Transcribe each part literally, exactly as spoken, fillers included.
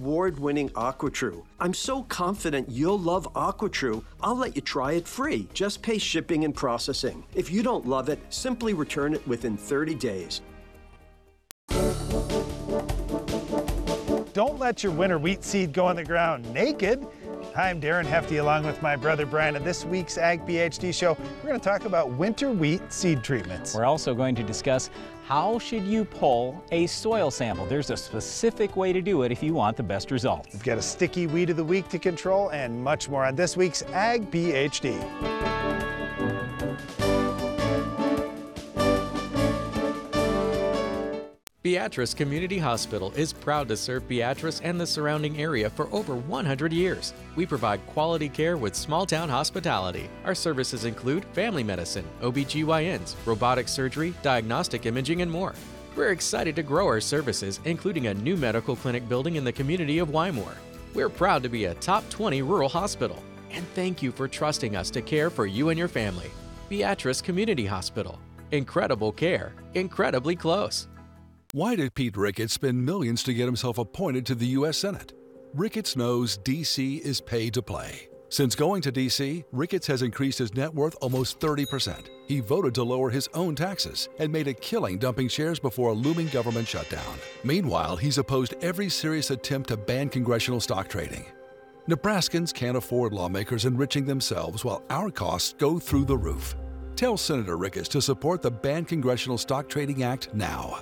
award-winning AquaTrue. I'm so confident you'll love AquaTrue, I'll let you try it free. Just pay shipping and processing. If you don't love it, simply return it within thirty days. Don't let your winter wheat seed go on the ground naked. I'm Darren Hefty along with my brother Brian. And this week's Ag P H D show, we're going to talk about winter wheat seed treatments. We're also going to discuss how should you pull a soil sample. There's a specific way to do it if you want the best results. We've got a sticky weed of the week to control and much more on this week's Ag P H D. Beatrice Community Hospital is proud to serve Beatrice and the surrounding area for over one hundred years. We provide quality care with small-town hospitality. Our services include family medicine, O B G Y Ns, robotic surgery, diagnostic imaging, and more. We're excited to grow our services, including a new medical clinic building in the community of Wymore. We're proud to be a top twenty rural hospital. And thank you for trusting us to care for you and your family. Beatrice Community Hospital. Incredible care, incredibly close. Why did Pete Ricketts spend millions to get himself appointed to the U S Senate? Ricketts knows D C is pay to play. Since going to D C, Ricketts has increased his net worth almost thirty percent. He voted to lower his own taxes and made a killing dumping shares before a looming government shutdown. Meanwhile, he's opposed every serious attempt to ban congressional stock trading. Nebraskans can't afford lawmakers enriching themselves while our costs go through the roof. Tell Senator Ricketts to support the Ban Congressional Stock Trading Act now.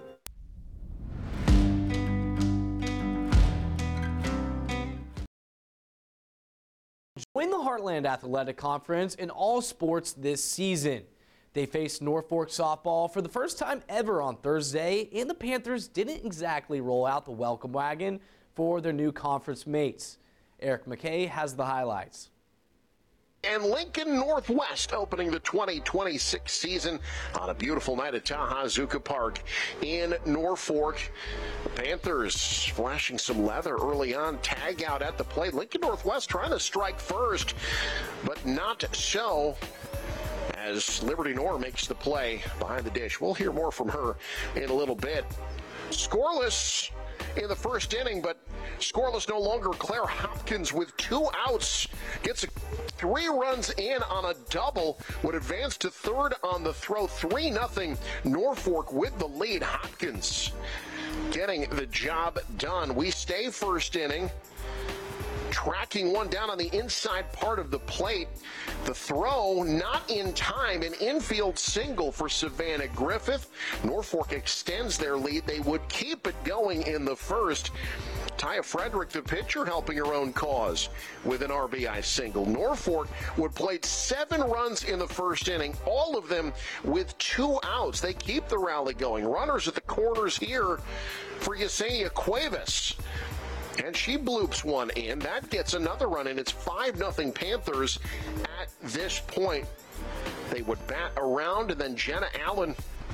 Join the Heartland Athletic Conference in all sports this season. They faced Norfolk softball for the first time ever on Thursday, and the Panthers didn't exactly roll out the welcome wagon for their new conference mates. Eric McKay has the highlights. And Lincoln Northwest opening the twenty twenty-six season on a beautiful night at Tahazuka Park in Norfolk. The Panthers flashing some leather early on, tag out at the plate. Lincoln Northwest trying to strike first, but not so, as Liberty Nor makes the play behind the dish. We'll hear more from her in a little bit. Scoreless in the first inning, but scoreless no longer. Claire Hopkins with two outs gets a three runs in on a double, would advance to third on the throw. three nothing Norfolk with the lead. Hopkins getting the job done. We stay first inning, tracking one down on the inside part of the plate. The throw not in time, an infield single for Savannah Griffith. Norfolk extends their lead. They would keep it going in the first. Taya Frederick, the pitcher, helping her own cause with an R B I single. Norfolk would play seven runs in the first inning, all of them with two outs. They keep the rally going. Runners at the corners here for Yesenia Cuevas. And she bloops one in. That gets another run in. It's five nothing Panthers at this point. They would bat around, and then Jenna Allen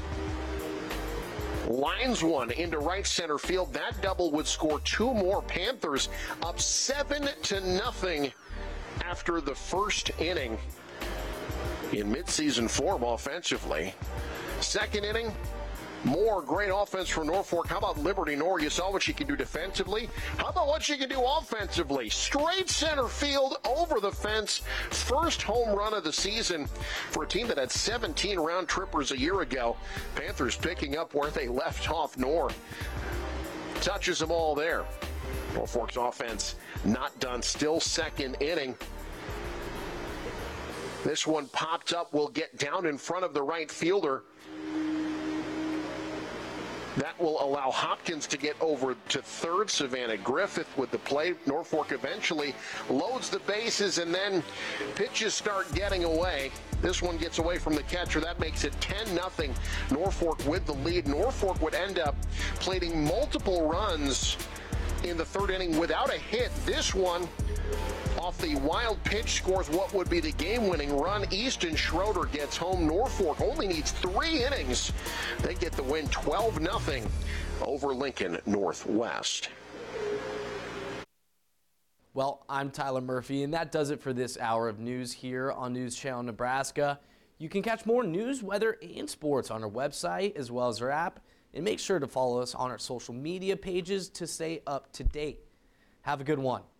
lines one into right center field. That double would score two more. Panthers up seven to nothing after the first inning in midseason form offensively. Second inning, more great offense from Norfolk. How about Liberty Nor? You saw what she can do defensively. How about what she can do offensively? Straight center field over the fence. First home run of the season for a team that had seventeen round trippers a year ago. Panthers picking up where they left off. Nor touches them all there. Norfolk's offense not done. Still second inning. This one popped up. Will get down in front of the right fielder. That will allow Hopkins to get over to third. Savannah Griffith with the play. Norfolk eventually loads the bases, and then pitches start getting away. This one gets away from the catcher. That makes it ten nothing. Norfolk with the lead. Norfolk would end up plating multiple runs in the third inning without a hit. This one, off the wild pitch, scores what would be the game-winning run. Easton Schroeder gets home. Norfolk only needs three innings. They get the win twelve nothing over Lincoln Northwest. Well, I'm Tyler Murphy, and that does it for this hour of news here on News Channel Nebraska. You can catch more news, weather, and sports on our website as well as our app. And make sure to follow us on our social media pages to stay up to date. Have a good one.